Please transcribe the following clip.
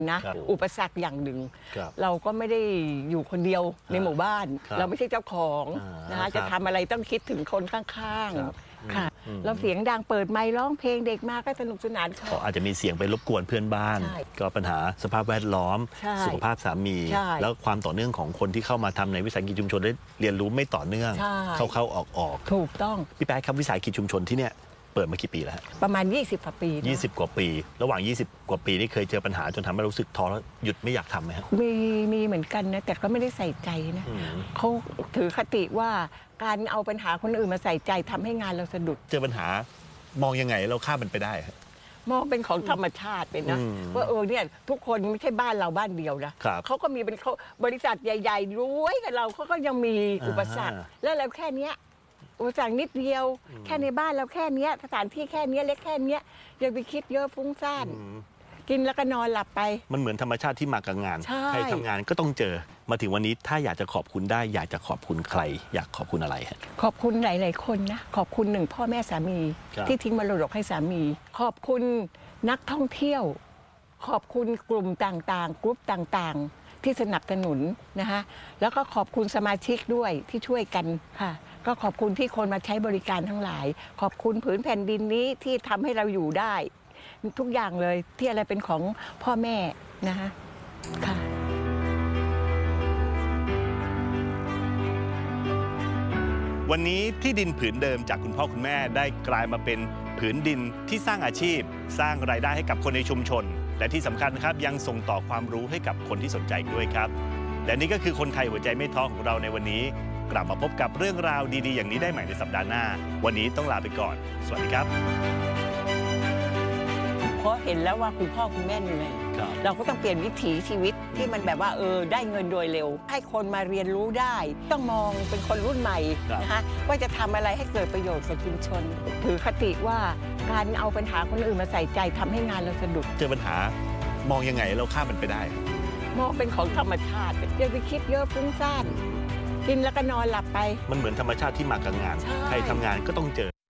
นะอุปสรรคอย่างหนึ่งเราก็ไม่ได้อยู่คนเดียวในหมู่บ้านเราไม่ใช่เจ้าของนะคะจะทำอะไรต้องคิดถึงคนข้างๆค่ะเราเสียงดังเปิดไมค์ร้องเพลงเด็กมาก็สนุกสนานเขาอาจจะมีเสียงไปรบกวนเพื่อนบ้านก็ปัญหาสภาพแวดล้อมสุขภาพสามีแล้วความต่อเนื่องของคนที่เข้ามาทำในวิสาหกิจชุมชนได้เรียนรู้ไม่ต่อเนื่องเข้าออกถูกต้องพี่แป๊ะครับวิสาหกิจชุมชนที่เนี่ยเปิดมากี่ปีแล้วประมาณ20 กว่าปี 20 กว่าปีระหว่าง20 กว่าปีนี่เคยเจอปัญหาจนทำให้รู้สึกท้อแล้วหยุดไม่อยากทำไหมครับมีเหมือนกันนะแต่ก็ไม่ได้ใส่ใจนะเขาถือคติว่าการเอาปัญหาคนอื่นมาใส่ใจทำให้งานเราสะดุดเจอปัญหามองยังไงเราข้ามมันไปได้มองเป็นของธรรมชาติเป็นนะว่าเนี่ยทุกคนไม่ใช่บ้านเราบ้านเดียวนะเขาก็มีเป็นเขาบริษัทใหญ่ๆรวยกับเราเขาก็ยังมีอุปสรรคแล้วเราแค่เนี้ยอุปสรรคนิดเดียวแค่ในบ้านเราแค่เนี้ยสถานที่แค่เนี้ยเล็กแค่เนี้ยอย่าไปคิดเยอะฟุ้งซ่านกินแล้วก็นอนหลับไปมันเหมือนธรรมชาติที่มากับงานใครทำงานก็ต้องเจอมาถึงวันนี้ถ้าอยากจะขอบคุณได้อยากจะขอบคุณใครอยากขอบคุณอะไรฮะขอบคุณหลายๆคนนะขอบคุณหนึ่งพ่อแม่สามีที่ทิ้งมรดกให้สามีขอบคุณนักท่องเที่ยวขอบคุณกลุ่มต่างๆกลุ่มต่างๆที่สนับสนุนนะคะแล้วก็ขอบคุณสมาชิกด้วยที่ช่วยกันค่ะก็ขอบคุณที่คนมาใช้บริการทั้งหลายขอบคุณผืนแผ่นดินนี้ที่ทำให้เราอยู่ได้ทุกอย่างเลยที่อะไรเป็นของพ่อแม่นะคะค่ะวันนี้ที่ดินผืนเดิมจากคุณพ่อคุณแม่ได้กลายมาเป็นผืนดินที่สร้างอาชีพสร้างรายได้ให้กับคนในชุมชนและที่สำคัญครับยังส่งต่อความรู้ให้กับคนที่สนใจด้วยครับและนี่ก็คือคนไทยหัวใจไม่ท้อของเราในวันนี้กลับมาพบกับเรื่องราวดีๆอย่างนี้ได้ใหม่ในสัปดาห์หน้าวันนี้ต้องลาไปก่อนสวัสดีครับเพราะเห็นแล้วว่าคุณพ่อคุณแม่เหนื่อยเราก็ต้องเปลี่ยนวิถีชีวิตที่มันแบบว่าได้เงินโดยเร็วให้คนมาเรียนรู้ได้ต้องมองเป็นคนรุ่นใหม่นะคะว่าจะทำอะไรให้เกิดประโยชน์กับชุมชนถือคติว่าการเอาปัญหาคนอื่นมาใส่ใจทำให้งานเราสะดุดเจอปัญหามองยังไงเราข้ามมันไปได้มองเป็นของธรรมชาติอย่าไปคิดเยอะฟุ้งซ่านกินแล้วก็นอนหลับไปมันเหมือนธรรมชาติที่มากับงานใครทำงานก็ต้องเจอ